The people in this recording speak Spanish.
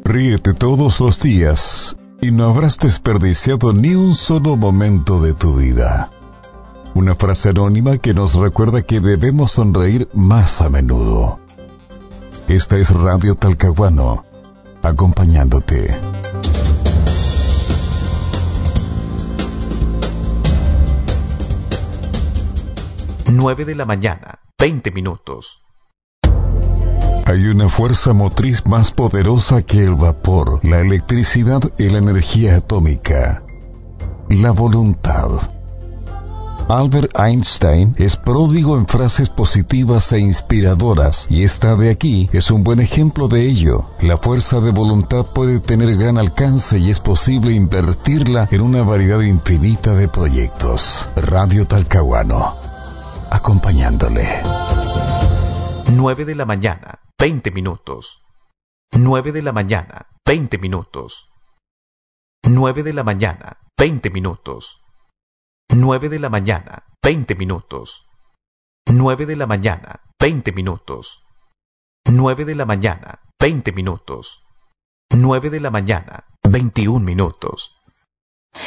Ríete todos los días y no habrás desperdiciado ni un solo momento de tu vida. Una frase anónima que nos recuerda que debemos sonreír más a menudo. Esta es Radio Talcahuano, acompañándote. 9:20 a.m. Hay una fuerza motriz más poderosa que el vapor, la electricidad y la energía atómica: la voluntad. Albert Einstein es pródigo en frases positivas e inspiradoras, y esta de aquí es un buen ejemplo de ello. La fuerza de voluntad puede tener gran alcance y es posible invertirla en una variedad infinita de proyectos. Radio Talcahuano, acompañándole. 9:20 a.m. 9:20 a.m. 9:20 a.m. 9:20 a.m. 9:20 a.m. 9:20 a.m. 20 minutos. 9:00 a.m. 21 minutos.